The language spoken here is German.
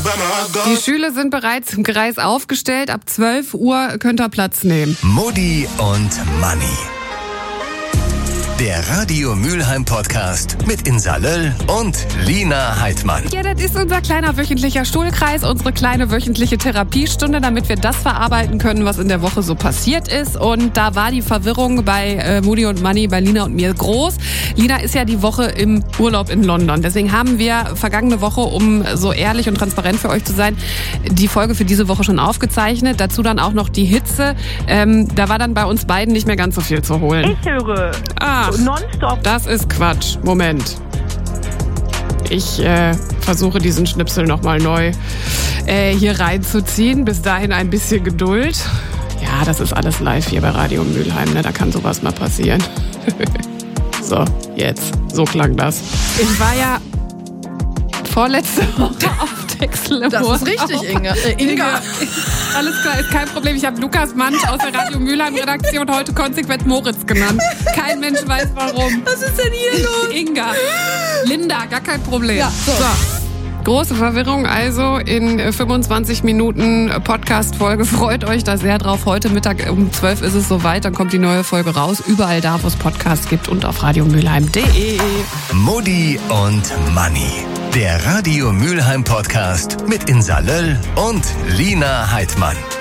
Die Schüler sind bereits im Kreis aufgestellt. Ab 12 Uhr könnt ihr Platz nehmen. Mutti und Manni. Der Radio Mülheim Podcast mit Insa Löll und Lina Heidmann. Ja, das ist unser kleiner wöchentlicher Stuhlkreis, unsere kleine wöchentliche Therapiestunde, damit wir das verarbeiten können, was in der Woche so passiert ist. Und da war die Verwirrung bei Mutti und Manni, bei Lina und mir groß. Lina ist ja die Woche im Urlaub in London. Deswegen haben wir vergangene Woche, um so ehrlich und transparent für euch zu sein, die Folge für diese Woche schon aufgezeichnet. Dazu dann auch noch die Hitze. Da war dann bei uns beiden nicht mehr ganz so viel zu holen. Ich höre. Nonstop. Das ist Quatsch. Moment. Ich versuche diesen Schnipsel nochmal neu hier reinzuziehen. Bis dahin ein bisschen Geduld. Ja, das ist alles live hier bei Radio Mülheim. Ne? Da kann sowas mal passieren. So, jetzt. So klang das. Ich war ja vorletzte Woche auf Texelburg. Das ist richtig, Inga. Alles klar, ist kein Problem. Ich habe Lukas Mansch aus der Radio Mülheim-Redaktion heute konsequent Moritz genannt. Kein Mensch weiß warum. Was ist denn hier los? Inga. Linda, gar kein Problem. Ja, so. Große Verwirrung also in 25 Minuten Podcast-Folge. Freut euch da sehr drauf. Heute Mittag um 12 ist es soweit. Dann kommt die neue Folge raus. Überall da, wo es Podcasts gibt und auf radiomülheim.de. Mutti und Manni. Der Radio Mülheim Podcast mit Insa Löll und Lina Heidmann.